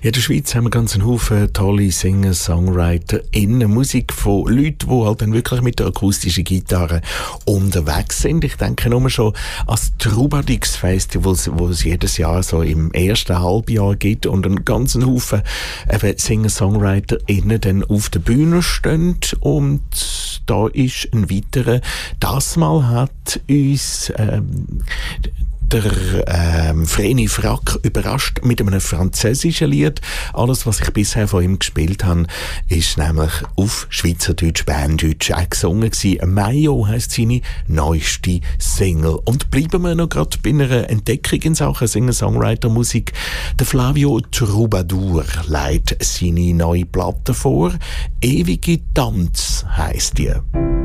Ja, in der Schweiz haben wir ganz einen Haufen tolle Singer, Songwriter, Musik von Leuten, die halt dann wirklich mit der akustischen Gitarre unterwegs sind. Ich denke nur schon an das Trubadix Festival, wo es jedes Jahr so im ersten Halbjahr gibt und einen ganzen Haufen Singer, Songwriter dann auf der Bühne stehen. Und da ist ein weiterer. Das Mal hat uns der Vreni Frack überrascht mit einem französischen Lied. Alles, was ich bisher von ihm gespielt habe, ist nämlich auf Schweizerdeutsch, Berndeutsch gesungen gewesen. «Mayo» heisst seine neueste Single. Und bleiben wir noch gerade bei einer Entdeckung in Sachen Singer-Songwriter-Musik. Der Flavio Troubadour leitet seine neue Platte vor. «Ewige Tanz» heisst die.